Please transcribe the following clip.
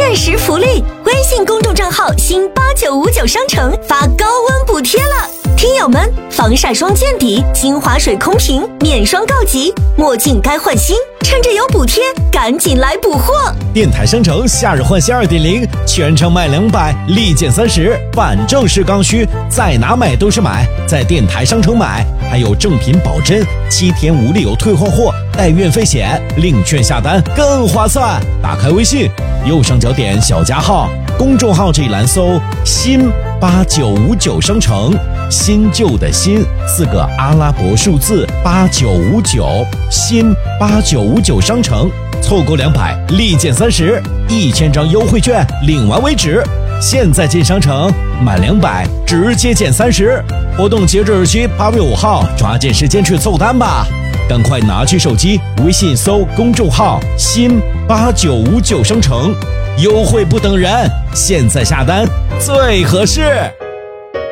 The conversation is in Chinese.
限时福利，微信公众账号新8959商城发高温补贴了。听友们，防晒霜见底，精华水空瓶免霜告急，墨镜该换新，趁着有补贴，赶紧来补货！ 电台商城夏日换新 2.0， 全程卖200，立减30，反正是刚需，在哪买都是买，在电台商城买，还有正品保真，7天无理由退换货，带运费险，领券下单更划算。打开微信，右上角点小加号，公众号这一栏搜新8959商城，新旧的新4个阿拉伯数字8959，新8959商城，凑够200立减30，1000张优惠券领完为止。现在进商城满200直接减30，活动截止日期8月5号，抓紧时间去凑单吧！赶快拿起手机，微信搜公众号新8959商城，优惠不等人，现在下单最合适。